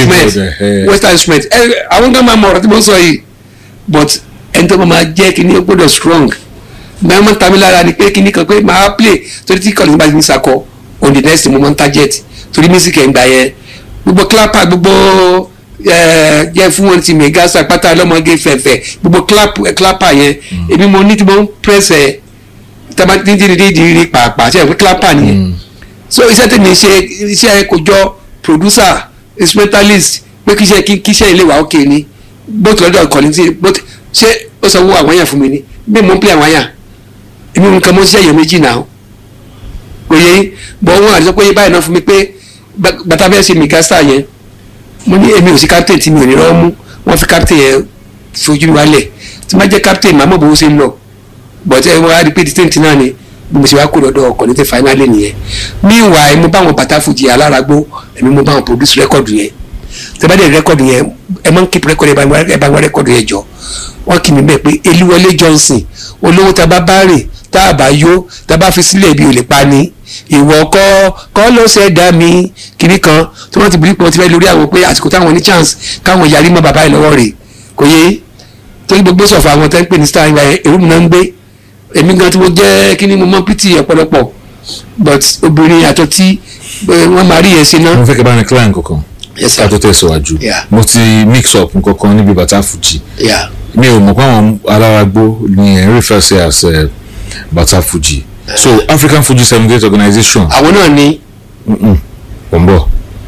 àwọn kan máa mọ ọ̀rọ̀ tí mo sọ yìí but ẹni tó máa jẹ́ kí ni ó gbọ́dọ̀ strong máa ń ta mí lára ni pé kí ni kan pé máa play torí tí Kollington bá ti ní sakọ on the next mo máa ń target torí music ẹ̀ ń gbà yẹn gbogbo clapper gbogbo jẹ́ fún wọn ti Megasa pátá lọ́mọge fẹ̀fẹ̀ gbogbo clapper yẹn èmi mo ní tí mo ń press ẹ̀ dídí pàápàá ṣe é pé clapper nìyẹn so iṣẹ́ tèmi ṣe iṣẹ́ kò jọ producer instrumentalist pé kíṣẹ́ ilé wa òkè ni both lọ́dọ̀ Kollington both ṣé ó sanwó àwọn yàn fún mi ni bí mo ń play àwọn yàn èmi nǹkan mo ṣiṣẹ́ yẹn méjì náà kò yẹ bọ́ wọn àti sọ pé báyìí náà fún mi pé bàtà bẹ́ẹ̀ ṣe Megasa yẹn mo ní èmi ò sí captain tí mi ò ní rán mú wọ́n fi captain yẹn fojú mi wálẹ̀ tí má jẹ́ captain màá mọ̀ bó ṣe ń lọ but ẹ wọ́n á rí pé distinct náà ni bí mo ṣe wá kó lọ́dọ̀ Kollington finally nìyẹn meanwhile mo bá wọn Bàtà Fuji aláragbó èmi mo bá wọn produce record yẹn tẹ́ bá dé record yẹn ẹ máa ń keep record ẹ bá wọn record yẹn jọ wọ́n kì mí bẹ́ẹ̀ pé Elúwọlé Johnson olówó tá a bá bá rè tá a bá yó tá a bá fi sílẹ̀ bí ò lè pa ni ìwọ kọ́ ló ṣẹ̀dá mi kiri kan tí wọ́n ti bìrì pé wọ́n ti fẹ́ lórí àwọn pé àsìkò táwọn ní chance káwọn yarí mọ́ bàbá yìí lọ́wọ́ rẹ̀ kò yé torí gbogbo sọ̀fọ̀ àwọn tẹ́ ń pè ní star ìgbà yẹn èrú mi náà ń gbé èmi gan tí mo jẹ́ kí ni mo mọ pt ọ̀pọ̀lọpọ̀ but obìnrin àtọ́ tí wọ́n máa rí yẹn ṣe náà. mo fẹ́ kí bá ní client kankan ká tó tẹ̀síwájú mo ti mix up nǹkankan níbi Bàtà Fuji mi ò mọ̀ pé àwọn aláragbó ni ẹ̀ ń refer sí as Bàtà Fuji so African Fuji 78 organization. àwọn náà ní. wọ́n bọ̀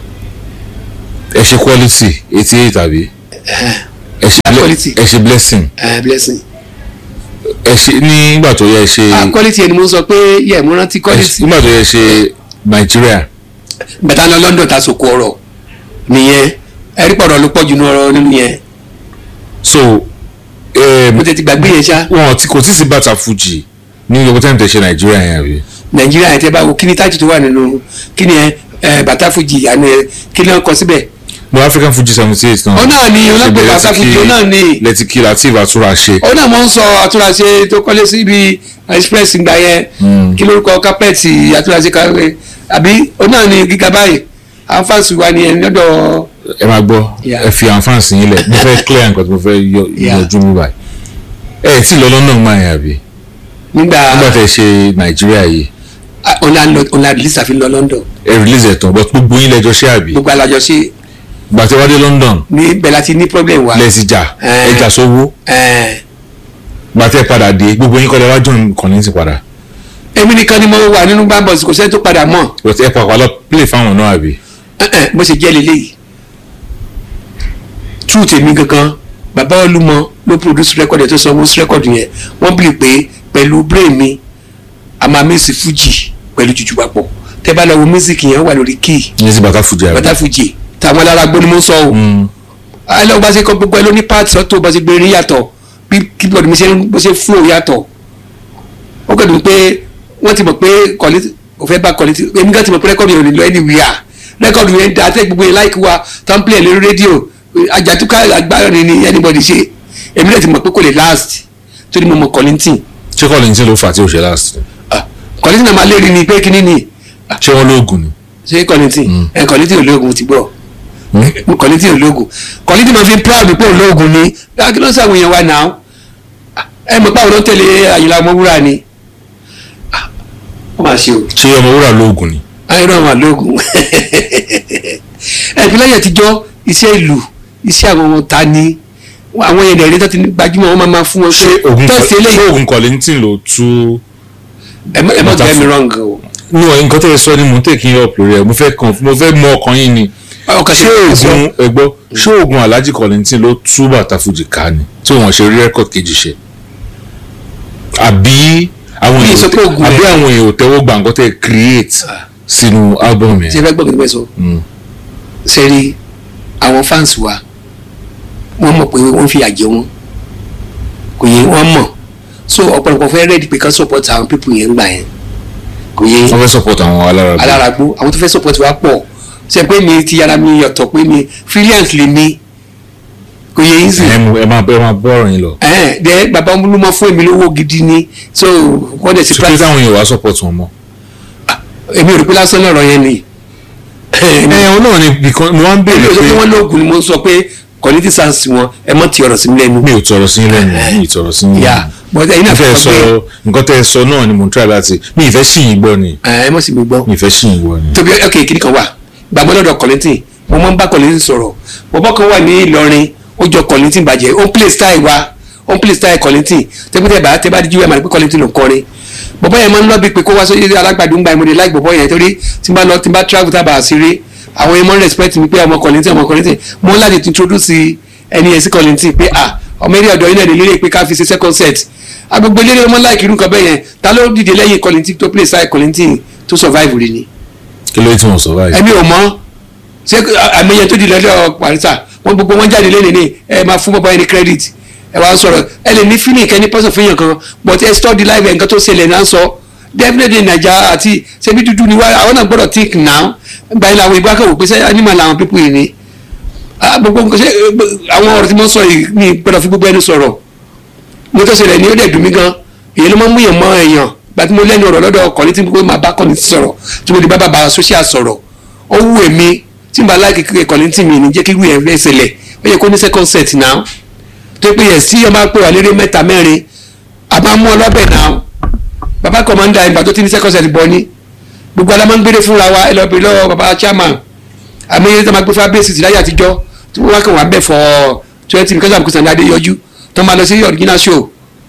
ẹ ṣe quality 88 àbí ẹ ṣe blessing. Blessing. ẹ ṣe nígbà tó yẹ ṣe. quality ẹni mo sọ pé yẹ mo rántí quality. nígbà tó yẹ ṣe Nàìjíríà. bàtà lọ London ta sòkò ọ̀rọ̀ nìyẹn ẹrí pọ̀rọ̀ ló pọ̀ jù ní ọ̀rọ̀ nínú yẹn. so mo tètè gbàgbé yẹn ṣá. wọn kò tí sí Bàtà Fuji ní ìjọba tẹ́lẹ̀ tẹ́ ṣe Nàìjíríà yẹn àbí. Nàìjíríà yẹn tẹ́ bá wo kí ni tájì tó wà nínú kí ni Bàtà Fuji àná kí ni wọ́n kọ síbẹ̀. no African Fuji 78 náà. ọ náà ni ọlọ́pàá Bàtà Fuji ọ náà ni. lẹ́tìkì Lateef Àtúnraṣe. ọ náà mo ń sọ Àtúnraṣe tó kọ́lé sí ibi express gbà yẹn kí lórúkọ kápẹ́ẹ̀tì Àtúnraṣe káwé àbí ọ náà ni gíga báyìí àwọn fáǹsì wa ni ẹni lọ́dọ̀. ẹ máa gbọ́ ẹ fi àwọn fáǹsì yín lẹ̀ mo fẹ́ clear nǹkan tí mo fẹ́ yọjú mi báyìí ẹ tí lọ London máa yàn àbí. nígbà tẹ ṣe Nàìjíríà yìí. ọ̀nà release àfi lọ London. ẹ release ẹ̀ tán but gbogbo yín lẹ́jọ́ ṣe àbí. gbogbo alájọ ṣe. gbàtẹ́ wá dé London. ní bẹ́ẹ̀ láti ní problem wa. lẹ́sìn jà ẹja sówó. gbàtẹ́ padà dé gbogbo yín kọ́lẹ́ wá join Kollington padà. èmi nìkan ni mo wà nínú bambos kò sẹ́ni tó padà mọ́. but ẹ pàpà lọ play fáwọn náà àbí. bó ṣe jẹ́ lélẹ́yìí truth èmi gangan bàbá Olúmọ ló produce record ẹ̀ tó sọ most record yẹn wọ́n bìrì pé pẹ̀lú brain mi a máa mix Fuji pẹ̀lú jùjú papọ̀ tẹ́ bá lọ wo music yẹn wà lórí key. ní sí Bàtà Fuji àbí. Bàtà Fuji táwọn aláragbó ni mo sọ o. ayélujára bá ṣe kọ́ gbogbo ẹ ló ní parts ọ̀tọ̀ bá ṣe gbé rí yàtọ̀ bí keyboard mi bó ṣe flow yàtọ̀ ó kẹ́ dùn pé wọ́n ti mọ̀ pé quality kò fẹ́ bá quality èmi kan ti mọ̀ pé rẹ́kọ̀dù yẹn ò ní lọ anywhere rẹ́kọ̀dù yẹn dá tẹ́ gbogbo yẹn láìkí wa template lórí rédíò àjàtúkà agbára ni anybody ṣe èmi náà ti mọ̀ pé kò lè last torí mo mọ̀ quality. ṣé quality ló fà tí ò ṣe last. quality náà máa lérí ni pé kíní ni. ṣé wọ́n lóògùn ni. ṣé quality quality ò lóògùn ti gbọ́ quality ò lóògùn quality máa fi proud pé ò lóògùn ni kí ló ń sàwọn èèyàn wa náà ẹ mọ̀ pé àwọn ló ń tẹ̀lé Àyìnlá Ọmọwúrà ni wọ́n máa ṣe o. ṣé Ọmọwúrà lóògùn ni. ayé náà wà lóògùn ìpínlẹ̀ àtijọ́ iṣẹ́ ìlú iṣẹ́ àwọn ọmọ ta ni àwọn yẹn dẹ̀rẹ́ tó ti gbajúmọ̀ wọn máa fún wọn. ṣé oògùn Kollington ló tú. ẹ má get me wrong o. no nǹkan tó yẹ sọ ni mo ń tèkì yín up lórí ẹ mo fẹ́ mọ ọkàn yín ni. ṣé oògùn Alhaji Kollington ló tú Bàtà Fújì ká ni tí wọ́n ṣe rí rẹ́kọ̀d kejì ṣe àbí àwọn èèyàn ò tẹ́wọ́ gbà nǹkan tẹ́ create sínú album yẹn. ṣe fẹ́ gbọ́ kí n bẹ́ sọ. sẹ́rí àwọn fans wa wọ́n mọ̀ pé wọ́n fi àjẹ wọn kò yẹ wọ́n mọ̀ so ọ̀pọ̀lọpọ̀ fẹ́ rẹ́ẹ̀dì pé ká support àwọn people yẹn gbà yẹn kò yẹ. wọ́n fẹ́ support àwọn aláragbó. àwọn tó fẹ́ support wa pọ̀ ṣe pé mi ti yára mi yọ̀tọ̀ pé mi freelance lè mi kò yẹ yín sí. ẹ máa bọ́ọ̀rọ̀ yín lọ. dẹ bàbá olúmọ fún èmi lówó gidi ni so wọ́n dẹ̀ sí price. ṣùgbọ́n táwọn èèyàn wá support wọn mọ́. èmi ò rí pé lásán lọ́rọ̀ yẹn ni. ọ̀hún náà ni because mo wá ń béèrè pé. wọ́n lóògùn ni mo sọ pé quality sans wọn ẹ mọ̀ ti ọ̀rọ̀ sí mi lẹ́nu. mi ò tọrọ sí lẹ́nu mi ì tọrọ sí lẹ́nu. nǹkan tẹ́ ẹ sọ náà ni mo ń try láti mi ìfẹ́ sì yín gbọ́ ni. ẹ mọ̀ sí mi gbọ́. mi ìfẹ́ sì yín gbọ́ ni. tóbi ok kìnnì kan wà gbàgbọ́ lọ́dọ̀ Kollington mo máa ń bá Kollington sọ̀rọ̀ bọ́bọ́ kan wà ní Ìlọrin ó jọ Kollington bàjẹ́ ó ń play style wa ó ń play style Kollington tẹ́ bá díjú ẹ̀ máa rí pé Kollington ló ń kọrin bọ́bọ́ yẹn máa ń lọ́bi pé kó wá sóyè alágbàdo ń gba ìmọ̀lẹ̀ láì bọ́bọ́ yẹn torí tí n bá travel tábà àṣírí àwọn èèyàn respect mi pé ọmọ Kollington mo láti introduce ẹni yẹn sí Kollington pé ọmọ eré ọ̀dọ́ iná ìdílé pé ká fi ṣe second set agbègbè eléré ọmọ láìkì irú nǹkan bẹ́ẹ̀ yẹn ta ló dìde lẹ́yìn Kollington tó play style Kollington tó survive rí ni. kí ló tí wọn survive. ẹ̀mí ò mọ̀ ṣé àmìyẹn tó di lọ́dọ̀ Parisa wọn gbogbo wọn jáde lẹ́nu ní ẹ máa fún bàbá yẹn ní credit ẹ wá sọ̀rọ̀ ẹ lè ní feeling kẹ́ni pọ́sọ̀ fún yàn kan but ẹ study life ẹ̀ nǹkan tó ṣẹlẹ̀ náà sọ definitely Naija àti ṣebí dúdú ni wá àwọn náà gbọ́dọ̀ think now gbàyìn làwọn ìgbà kan wò pé sẹ́ animal làwọn people yìí ni gbogbo nǹkan ṣe àwọn ọ̀rọ̀ tí mo sọ yìí ní gbọ́dọ̀ fi gbogbo ẹni sọ̀rọ̀ mo tó ṣẹlẹ̀ ní ó dẹ̀ dùn mí gan èyí ló máa ń múyàn mọ́ èèyàn gbàtí mo lẹ́nu ọ̀rọ̀ lọ́dọ̀ Kollington pé máa bá Kollington sọ̀rọ̀ tí mo di bá social sọ̀rọ̀ ó wù èmi tí n bá láì kékeré Kollington mi ní jẹ́ kí irú yẹn fẹ́ ṣẹlẹ̀ ó yẹ kó ní second set náà tó pé yẹn sí ọba pé wà lérí mẹ́ta mẹ́rin àbá mú ọlọ́bẹ̀ náà bàbá commander ìgbà tó ti ní second set bọ́ ní gbogbo alámọ́ngbére fúnra wa ẹ lọ bèrè lọ́wọ́ bàbá chairman àmì yẹn tó máa gbé fábíyèsí sí láyé àtijọ́ tí wọ́n wá kàn wá bẹ̀ for 20 because àbùkù sàn adé yọjú tó máa lọ sí original show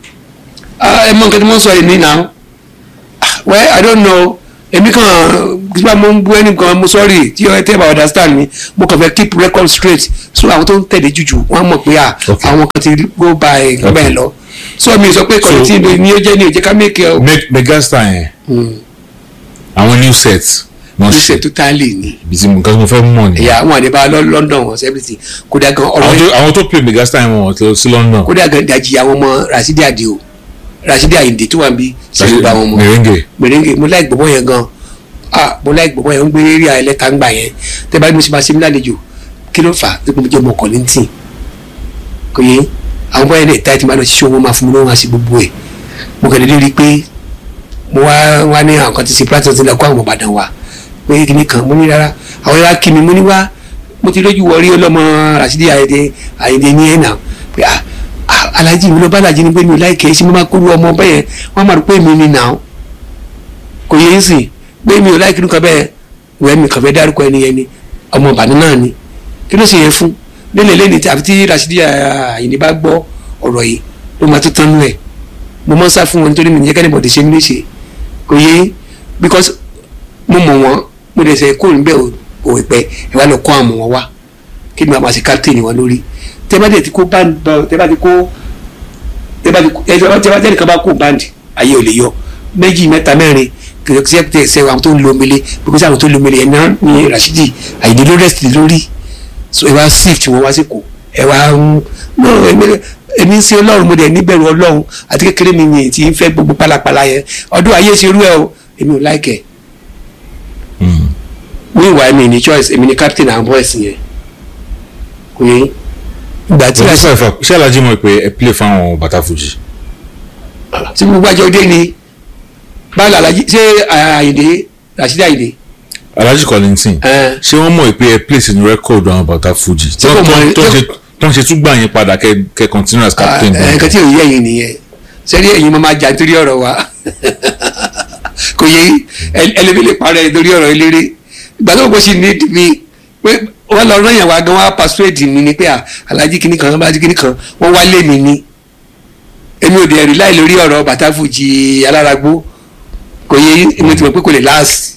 ẹ mọ nǹkan tí mo ń sọ yìí ní náà well I don't know èmi kan gbígbà mo ń bú ẹni kan mo sorry tí ọ tẹ́ bá understand mi mo kàn fẹ́ keep record straight so àwọn tó ń tẹ̀lé jùjù wọ́n mọ̀ pé àwọn kan ti go by bẹ́ẹ̀ lọ so mi sọ pé Kollington ni ó jẹ́ ní òjẹ́ ká make ẹ. megastar yẹn àwọn new set new set totally ni. bisi nǹkan mo fẹ́ mọ̀ ni. ẹ̀yà àwọn àdébá London wọn everything kódà gan ọ̀rọ̀ yẹn. àwọn tó play megastar yẹn wọn lọ sí London. kódà gan dajì àwọn ọmọ Rasidi Adio Rasidi Ayinde tó wà ń bí sẹ́yìn bá wọn mọ̀. Merengue mo láì gbọ́bọ́ yẹn gan mo láì gbọ́bọ́ yẹn ń gbé eré ẹlẹ́ta ń gbà yẹn tẹ́ bá mi ṣe máa ṣe mí lálejò kí ló fà á tó kó mo jẹ́ ọmọ Kollington kò yẹ àwọn bọ́yẹn lè ta ẹ̀ tí máa lọ ṣiṣẹ́ wọn máa fún mi lóhùn àti gbogbo ẹ̀ mo kàn lè rí i pé mo wá ní àwọn kan ti ṣe practice ti lọ kó àwọn Ìbàdàn wa pé kíní kan mo ní rárá àwọn yàrá kí mi mo ní wá mo ti lójú wọrí ọlọ́mọ Rasidi Ayinde ní ẹ̀ náà pé Alhaji mi lọ bá Alhaji ni pé mi ò láìkẹ́ ṣé mo máa kó lu ọmọ bẹ́ẹ̀ wọ́n máa rò pé mi ni nà ó kò yẹ ń sìn pé mi ò láìkẹ́ nǹkan bẹ́ẹ̀ wẹ́ẹ́ mi kàn fẹ́ dárúkọ ẹni yẹn ni ọmọ Ìbàdàn náà ni kí ló ṣe yẹn fún lẹ́lẹ̀ àfi tí Rasidi Ayinde bá gbọ́ ọ̀rọ̀ yìí ló máa tó tán nú ẹ̀ mo máa ń sá fún wọn nítorí mi ní jẹ́ kẹ́nìbọ̀dì ṣe mí léṣe kò yé because mo mọ̀ wọ́n mo dẹ̀ sẹ́ kó níbẹ̀ ò ìpẹ́ ẹ̀ wá lọ kọ́ àmọ̀ wọn wá kí ni wọ́n máa ṣe captain wọn lórí tẹ́ bá dẹ̀ ti kó band tẹ́ bá nìkan bá kó band ayé ò lè yọ méjì mẹ́ta mẹ́rin kìí ṣe àwọn tó ń lo omele because àwọn tó ń lo omele ẹ̀ náà ní Rasidi Ayinde ló rest lórí so ẹ wá shift wọn wá sí kò ẹ wá èmi ń sin ọlọ́run mo dẹ̀ níbẹ̀rù ọlọ́run àti kékeré mi yìí tí ń fẹ́ gbogbo pálapàla yẹn ọdún ayé ṣe rú ẹ o èmi ò láìkẹ́ wíwá èmi ní choice èmi ní captain àwọn boys yẹn kò yẹ ìgbà tí ṣé alájí mọ̀ pé ẹ play fáwọn bàtà fújì. tí gbogbo àjọ dé ni báyìí alájí ṣé àyìndé Rashidi Àyìndé. Alhaji Kollington ṣé wọ́n mọ̀ pé ẹ play sínú rẹ́kọ̀dù àwọn bàtà fújì tó ń ṣe tún gbà yín padà kẹ continue as captain. nǹkan tí ò yẹ ẹ̀yin nìyẹn sẹ́ni ẹ̀yin máa jà nítorí ọ̀rọ̀ wa kò yẹ ẹlẹ́bí lè parẹ́ nítorí ọ̀rọ̀ eléré ìgbà tó kò sí ní mi pé wọ́n lọ rán yàn wá gan wá persuade mi ni pé Alhaji kìíní kan Alhaji kìíní kan wọ́n wá lé mi ni èmi ò dẹ̀ rí láì lórí ọ̀rọ̀ bàtà fújì aláragbó kò yẹ èmi ti mọ̀ pé kò lè last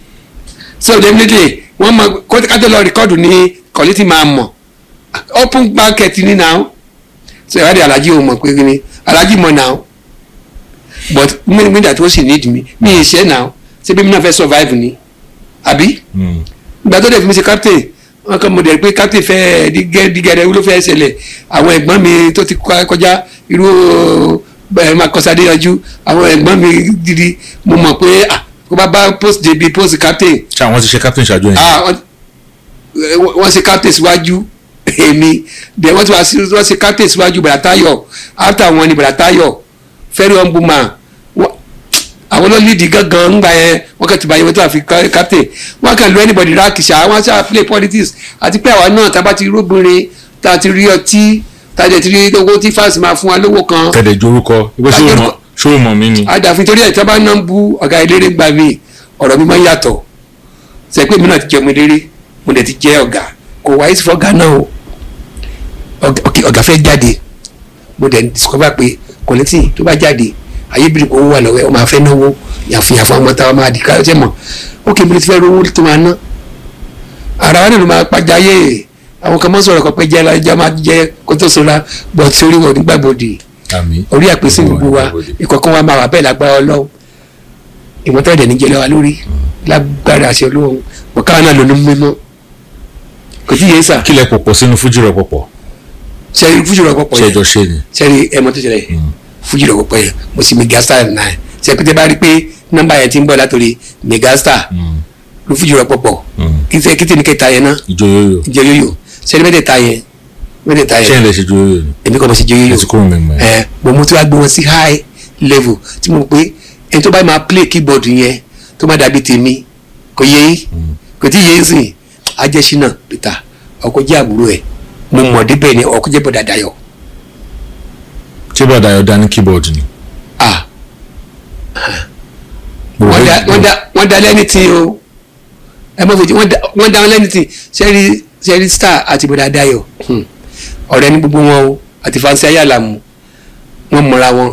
so definitely wọ́n mọ kátó lọ rìkọ́dù ní quality máa mọ̀ open market ní now so ìwádìí Alhaji ò mọ̀ pé kí ni Alhaji mọ̀ now but mímídà tó sì need mi ì ṣe now ṣé bí mi náà fẹ́ survive ni àbí ìgbà tó dẹ̀ fi mi ṣe captain wọn kàn mọ̀ dẹ̀ pé captain fẹ́ dígẹ̀rẹ̀ ló fẹ́ ṣẹlẹ̀ àwọn ẹ̀gbọ́n mi tó ti kọjá irú Makọ́sádé yanjú àwọn ẹ̀gbọ́n mi gidi mo mọ̀ pé kó bá post débi post captain. ṣé àwọn ti ṣe captain ṣáájú yẹn. wọ́n ṣe captain síwájú èmi dẹ̀ wọ́n ṣe captain síwájú Bàràtáyọ̀ after wọn ni Bàràtáyọ̀ very humble man àwọn ló lead gangan ńgbà yẹn wọ́n kàn ti báyìí wọ́n tó àfi captain wọ́n kàn lu anybody rákìṣà wọ́n ṣáà play politics àti pé àwa náà tá a bá ti róbìnrin tá a ti rí ọtí tá a dẹ̀ ti rí owó tí fans máa fún wa lówó kan. kẹ̀dẹ̀ jorúkọ ìgbésẹ̀ ṣòro mọ̀ mí ni. àdàfin torí ẹ̀ tí wọ́n bá ná ń bú ọ̀gá eléré gbà mí ọ̀rọ̀ mi máa ń yàtọ̀ ṣe pé mi náà ti jẹ́ ọmọ eléré mo dẹ̀ ti jẹ́ ọ̀gá kò wáyé sí fọ́gá náà o ọ̀gá fẹ́ jáde mo dẹ̀ discover pé Kollington tó bá jáde ayébìrì kò wà lọ́wọ́ ẹ̀ ọ máa fẹ́ náwó yàfùyàfù ọmọ táwọn máa di káyọ̀ tẹ́ mọ̀ ó kì í bí ti fẹ́ rówó tó máa ná ara wa nínú máa pàjáyé àwọn kan mọ́ sọ̀rọ̀ kan pé jẹ́ alájà máa jẹ́ kótó sọ́la bọ̀ tí orí wọn nígbàgbọ́dì orí àpèsè gbogbo wa ìkọ̀kan wa máa wà bẹ́ẹ̀ lágbára Ọlọ́run ìmọ̀tọ́ ẹ̀dẹ̀ níjẹ́ lọ́wọ́ lórí lágbára àṣẹ Ọlọ́run mọ̀káwọn náà lónú mímọ́ kò tí yé sà. kílẹ̀ pọ̀pọ̀ sínú fújì rẹ̀ pọ̀pọ̀. sẹ́rí fújì rẹ̀ pọ̀pọ̀ yẹn ṣẹjọ ṣe ni. sẹ́rí ẹ̀mọ́ tó ṣẹlẹ̀ fújì rẹ̀ pọ̀pọ̀ yẹn mo sì Megastar náà ṣe pété bá rí pé nọ́mbà yẹn ti ń bọ̀ látòrí Megastar ló fújì rẹ̀ pọ̀pọ̀ kíte ní kẹta yẹn náà ìjọyọyọ sẹ́rí mẹ́tẹ̀ẹ̀ta yẹn ṣé ẹ lè ṣe joyoyo ni. èmi kọ́ mo ṣe joyoyo mo mú tí wàá gbé wọn sí high level tí mo pé ẹni tó bá máa play keyboard yẹn tó má dàbí tèmi kò yé yín kò tí yé yín sìn Ajẹ́ṣínà Peter ọkọ jẹ́ àbúrò ẹ̀ mo mọ̀ débẹ̀ ni ọkọ jẹ́ Bọ̀dá Dayọ̀. ṣé Bọ̀dá Dayọ̀ dá ní keyboard ni. wọ́n dá lẹ́ni tí o ẹ mọ̀ fèjì wọ́n dá lẹ́ni tí sẹ́rí star àti Bọ̀dá Dayọ̀ ọ̀rẹ́ ní gbogbo wọn o àti Fancy Ayálàmù wọ́n mọ̀ra wọn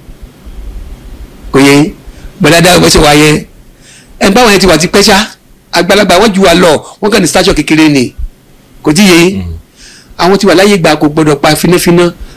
kò yẹ Bọ̀dá Dayọ̀ bó ṣe wà yẹn ẹ̀ ń bá wọn yẹn ti wà ti pẹ́ ṣá àgbàlagbà wọn ju wa lọ wọn kàn ní stature kékeré ni kò tí yẹ àwọn tí wà láyé gbà kò gbọdọ̀ pa fínáfíná